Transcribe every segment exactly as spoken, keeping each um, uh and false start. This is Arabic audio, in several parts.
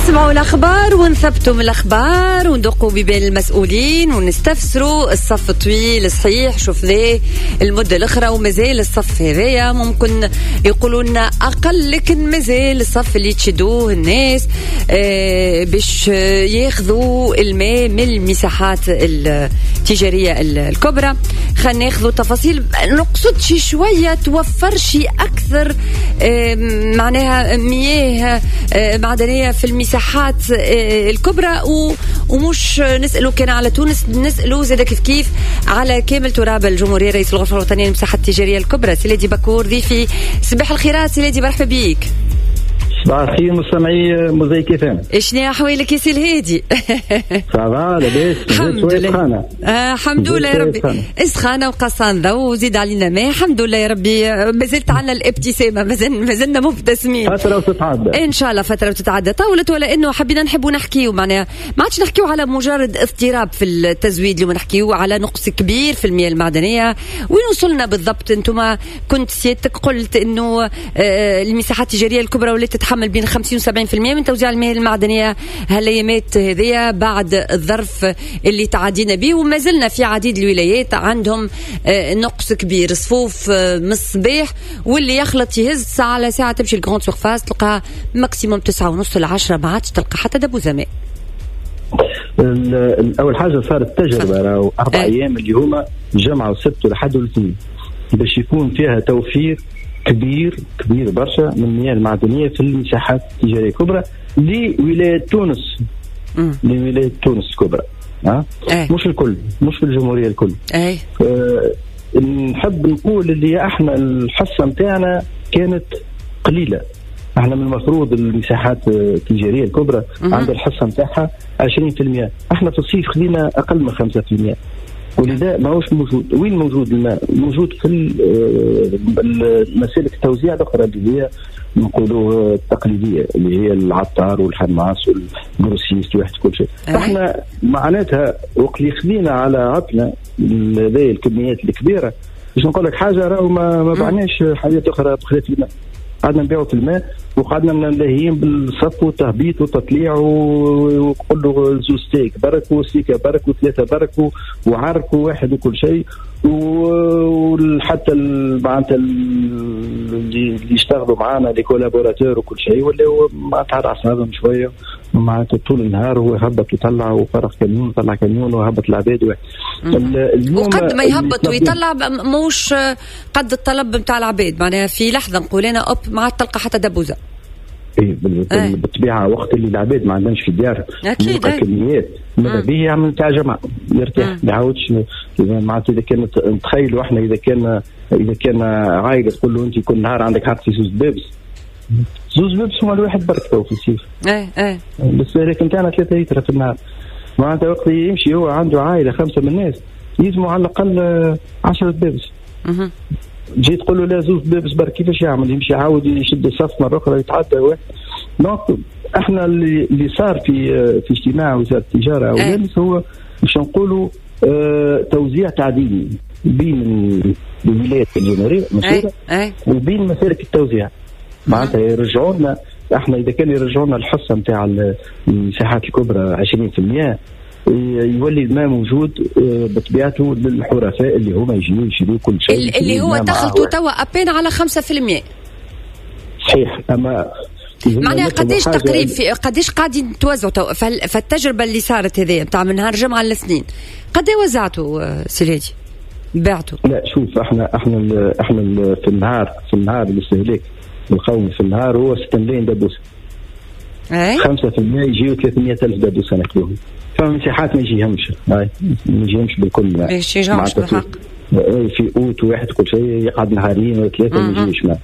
نسمعوا الأخبار ونثبتوا من الأخبار وندقوا ببين المسؤولين ونستفسروا الصف الطويل صحيح شوف ذي المدة الأخرى ومازال الصف هذايا ممكن يقولوا لنا أقل، لكن مازال الصف اللي تشدوه الناس آه باش ياخذوا الماء من المساحات التجارية الكبرى. خلينا ناخذوا تفاصيل، نقصد شي شوية توفر شي أكثر آه معناها مياه آه معدنية في المساحات الكبرى، ومش نسألوا كان على تونس، نسألوا زي كيف كيف على كامل تراب الجمهورية. رئيس الغرفة الوطنية للمساحات التجارية الكبرى سيلادي بكور ضيفي. صباح الخيرات سيلادي، مرحبا بيك. صباح الخير مستمعي موزايك اف ام. اشني احوالك يا سي الهادي؟ صافا لاباس؟ الحمد لله آه الحمد لله يا ربي. اسخانه وقصان ذو وزيد علينا ما الحمد لله يا ربي. مازلت عنا الابتسامه، مازال مازلنا مبتسمين. فتره وتتعدى ان شاء الله، فتره وتتعدى. طولت ولا انه حبينا نحبوا نحكيو معناها ما عادش نحكيو على مجرد اضطراب في التزويد، اللي نحكيو على نقص كبير في المياه المعدنيه. وين وصلنا بالضبط؟ انتم كنت سيادتك قلت انه آه المساحات التجاريه الكبرى ولات تحمل بين خمسين وسبعين في المية من توزيع المياه المعدنية هالأيامات هذيا بعد الظرف اللي تعدينا به، وما زلنا في عديد الولايات عندهم نقص كبير. صفوف من الصباح واللي يخلط يهز ساعة على ساعة تمشي الجراند سورفاس تلقى ماكسيموم تسعة ونص لعشرة، ما عادش تلقى حتى دبوزة ماء. أول حاجة صارت تجربة راهو أربع أيام اللي هما الجمعة والسبت والأحد والاثنين باش يكون فيها توفير كبير كبير برشا من المياه المعدنية في المساحات التجارية الكبرى لولاية تونس لولاية تونس الكبرى. ها أه؟ مش الكل، مش في الجمهورية الكل. أه. أه نحب نقول اللي احنا الحصة متاعنا كانت قليلة. احنا من المفروض المساحات التجارية الكبرى عند الحصة متاعها عشرين في المية، احنا في الصيف خلينا اقل من خمسة في المية، ولذا ما هوش موجود. وين موجود الماء؟ موجود في المسالك التوزيع الأخرى اللي هي نقولوا التقليدية اللي هي العطار والحماس والبروسيست واحد كل شيء. احنا معناتها وقت اللي خلينا على عطنا هذه الكميات الكبيرة باش نقول لك حاجة راهو ما ما بعناش حاجات أخرى بخلاف الماء. قعدنا نبيعوا في الماء وقعدنا نلاهيين بالصف والتهبيط والتطليع وقول له زوز ستيك برك وستيكه برك وثلاثه برك وعرك وواحد وكل شيء، وحتى معناتها اللي يشتغلوا معنا لي كولابوراتور وكل شيء ولا معناتها عصابهم شويه معناتها طول النهار هو يهبط ويطلع وفرغ كميون وطلع كميون وهبط العباد. وقد ما يهبط ويطلع موش قد الطلب نتاع العباد، معناها في لحظه نقول انا اوب ما عاد تلقى حتى دبوزه. ايه بالطبيعه وقت اللي العباد ما عندهمش في ديارهم اكيد كميات ماذا به يعمل تاع جماعه يرتاح ما يعاودش. معناتها اذا كانت نتخيلوا احنا اذا كان اذا كان عائله تقول له انت كل نهار عندك حق زوز بيبس، زوز بيبس هما الواحد برك في الصيف. ايه ايه بس لكن نتاعنا ثلاثه لتر في النهار. معناتها وقت يمشي هو عنده عائله خمسه من الناس يلزموا على الاقل عشرة بيبس. اها جيت تقول له لا زوز بيبس برك كيفاش يعمل؟ يمشي يعاود يشد الصف مره اخرى يتعدى واحد. دونك احنا اللي اللي صار في في اجتماع وزاره التجاره اولاني هو باش نقولوا اه توزيع تعديلي بين الولايات الجمهوريه مشهوره وبين مسالك التوزيع. معناتها يرجعوا لنا احنا اذا كان يرجعوا لنا الحصه نتاع المساحات الكبرى عشرين في المية يولي الماء موجود بطبيعته للحرفاء اللي هما يجيو يشيلوا كل شيء اللي هو دخلته توا أبين على خمسة في المية. صحيح. أما معناها قديش تقريب في قديش قاعدين توزعوا تو فالتجربة اللي صارت هذه بتاع من نهار جمعة الاثنين قد وزعتوا سيلادي بعتوا؟ لا شوف احنا احنا احنا في النهار في النهار الاستهلاك القومي في النهار هو ستة ملايين دبوس. اي خمسة في المية يجيو ثلاثمية ألف دبوس ناكلوهم. فمساحات ما يجيهمش ما يجيهمش بالكل ما يجيهمش بالحق. في اوت واحد كل شيء يقعد نهارين ولا ثلاثه ما يجيش ما.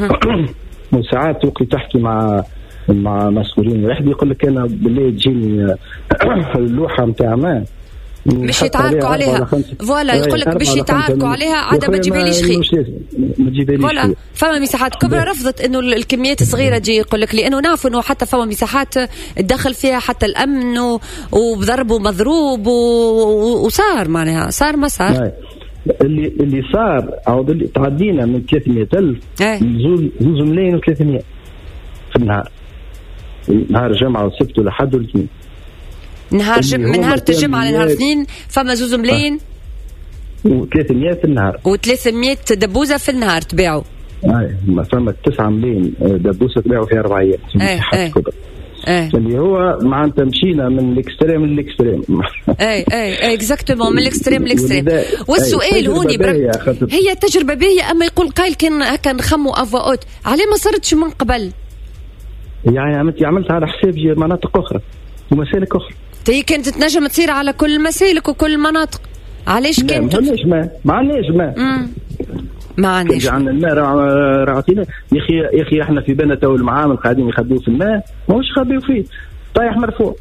وساعات وقت تحكي مع مع مسؤولين واحد يقول لك انا بالله تجيني اللوحه نتاع ما مش يتعاركوا عليها فوالا يقول لك باش يتعاركوا عليها عاده ما تجيبليش خير فوالا. فما مساحات كبرى رفضت انه الكميات الصغيره تجي يقول لك لانه نعرف انه حتى فما مساحات تدخل فيها حتى الامن وضرب ومضروب وصار معناها صار ما صار اللي اللي صار او اللي تعدينا من ثلاثمية ألف زوز زوز ملايين وثلاثمية في النهار. نهار الجمعة والسبت والأحد والاثنين. نهار جم... من نهار الجمعة لنهار الاثنين فما زوز ملايين وثلاثمية في النهار وثلاثمية دبوزة في النهار تباعوا. اي ما فما تسعة ملايين دبوزة تباعوا في أربع أيام. اي اي اللي هو معناتها مشينا من الاكستريم للاكستريم. اي اي اي اكزاكتومون من الاكستريم للاكستريم. والسؤال هوني هي تجربة باهية، اما يقول قايل كان هكا نخموا افواوت عليه ما صارتش من قبل. يعني عملت عملت على حساب مناطق اخرى ومسالك اخرى. هي كانت تنجم تصير على كل المسالك وكل المناطق. علاش كانت؟ ما عندناش ما ما عندناش ما ما عندناش عندنا الماء راعتينا يا اخي يا اخي احنا في بالنا تو المعامل قاعدين يخبيوا في الماء ماهوش خبيوا فيه طايح مرفوع.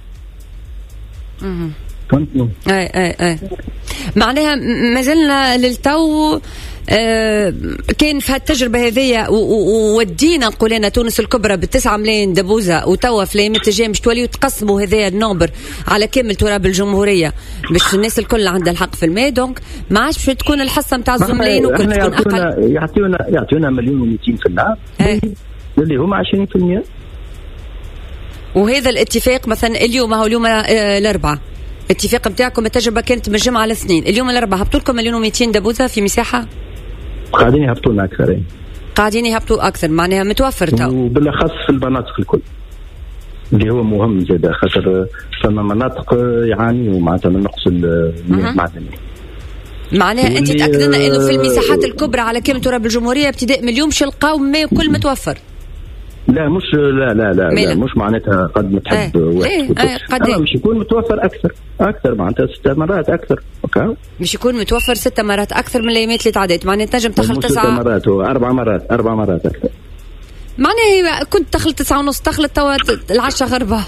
امم فهمتني؟ اي اي اي معناها مازلنا للتو آه كان في هالتجربه هذيا ودينا نقول انا تونس الكبرى بالتسعة ملايين دبوزه وتوا في الايام الجايه باش توليو تقسموا هذايا النوبر على كامل تراب الجمهوريه باش الناس الكل عندها الحق في الماء. دونك ما عادش باش تكون الحصه نتاع الزملاء وكل تكون اقل. يعطيونا يعطيونا مليون ومئتين في النهار اللي هما عشرين بالمئة. وهذا الاتفاق مثلا اليوم هو اليوم آه الاربعاء الاتفاق نتاعكم التجربه كانت من الجمعه على الاثنين، اليوم الاربعاء هبطوا لكم مليون ومئتين دبوزه في مساحه. قاعدين يهبطوا لنا اكثر يعني. قاعدين يهبطوا اكثر معناها متوفر تو وبالاخص في المناطق الكل اللي هو مهم زاد خاطر فما مناطق يعانيوا معناتها من نقص المياه المعدنيه. معناها انت تاكد لنا انه في المساحات الكبرى على كامل تراب الجمهوريه ابتداء من اليوم باش نلقاو ماء كل متوفر. لا مش لا لا لا, لا مش معناتها قد ما تحب واحد ايه مش يكون متوفر اكثر اكثر معناتها ست مرات اكثر. اوكي مش يكون متوفر ست مرات اكثر من الايامات اللي تعدت معناتها تنجم تدخل تسعة ست مرات واربع مرات اربع مرات اكثر معناها كنت دخلت تسعة ونص دخلت توا العشاء غربة.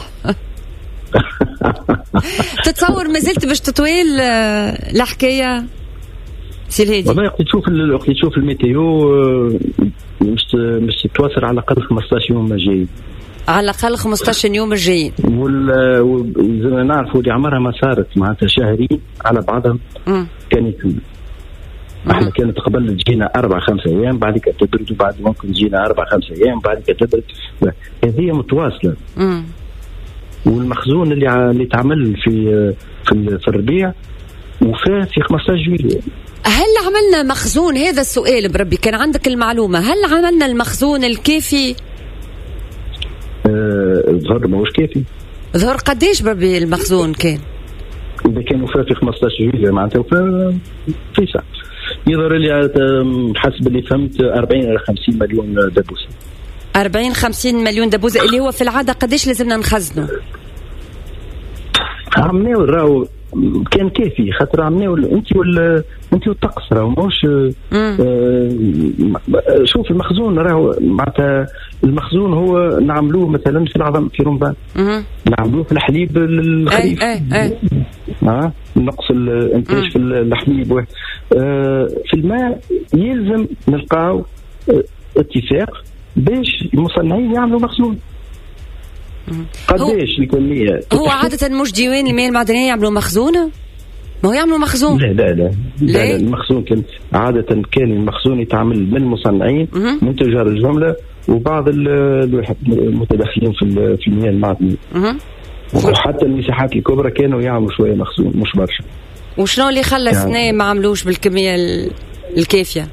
تتصور ما زلت باش تطويل الحكايه سي الهادي؟ والله وقت تشوف وقت تشوف الميتيو مش مش تتواصل على الاقل خمسطاش يوم الجايين على الاقل خمسطاش يوم الجايين. وزي ما نعرفوا اللي عمرها ما صارت معناتها شهرين على بعضهم كانت احنا كانت قبل تجينا اربع خمسة ايام بعد كده تبرد وبعد ممكن تجينا اربع خمسة ايام بعد كده تبرد. هذه متواصله. مم. والمخزون اللي اللي تعمل في في في الربيع وفاه في خمسطاش جويلية. هل عملنا مخزون؟ هذا السؤال بربي كان عندك المعلومة، هل عملنا المخزون الكافي؟ ظهر ما هوش كافي. ظهر قديش بربي المخزون كان؟ إذا كان وفاه في خمسطاش جويلية معناتها وفاه في ساعة يظهر لي حسب اللي فهمت أربعين إلى خمسين مليون دبوسة. أربعين خمسين مليون دبوسة اللي هو في العادة قديش لازمنا نخزنه؟ عمناه راهو كان كافي خاطر عمناه انت ولا انت والطقس راهو ماهوش آه شوف المخزون راهو معناتها المخزون هو نعملوه مثلا في العظم في رمضان نعملوه في الحليب الخريف اي اي اي اه نقص الانتاج في الحليب آه في الماء يلزم نلقاو اتفاق باش المصنعين يعملوا مخزون. قديش الكمية؟ هو عادة مش ديوان المياه المعدنية يعملوا مخزونة؟ ما هو يعملوا مخزون؟ لا لا لا, لا, لا المخزون كان عادة كان المخزون يتعمل من المصنعين من تجار الجملة وبعض المتدخلين في في المياه المعدنية. وحتى المساحات الكبرى كانوا يعملوا شوية مخزون مش برشا. وشنو اللي خلى يعني سنة ما عملوش بالكمية الكافية؟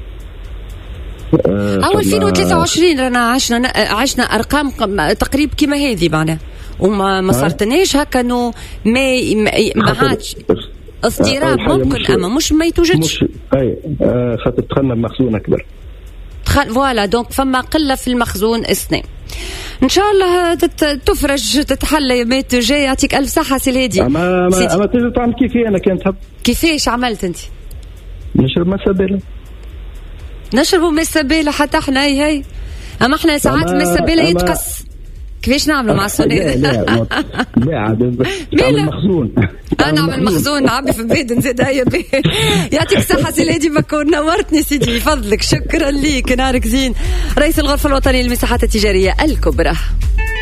أو ألفين وثلاثة وعشرين رانا عشنا عشنا أرقام تقريب كما هذه معنا وما ما صارتناش هكا إنه ما ما عادش اضطراب ممكن أما مش ما يتوجدش. أي خاطر دخلنا بمخزون أكبر. دخل فوالا دونك فما قلة في المخزون اثنين. إن شاء الله تفرج تتحل يومات جاي. يعطيك ألف صحة سي الهادي. أما أما أما تقدر تعمل كيفي أنا كنت حب. كيفاش عملت أنت؟ نشرب ما سبيلة. نشربوا من السبيلة حتى احنا هي هي اما احنا ساعات من السبيلة يتقص كيفاش نعملوا مع السنة؟ لا لا لا عاد نعمل مخزون. انا نعمل مخزون نعبي في بيت نزيد هيا بيه. يعطيك الصحة سي الهادي بكون نورتني سيدي بفضلك شكرا ليك نهارك زين. رئيس الغرفة الوطنية للمساحات التجارية الكبرى.